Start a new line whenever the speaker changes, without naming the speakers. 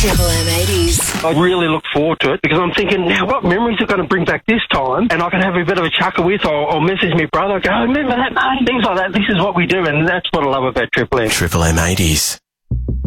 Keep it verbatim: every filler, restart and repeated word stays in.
Triple M eighties.
I really look forward to it because I'm thinking, now what memories are going to bring back this time? And I can have a bit of a chuckle with or, or message my brother, go, remember that, mate? Things like that. This is what we do, and that's what I love about Triple M.
Triple M eighties.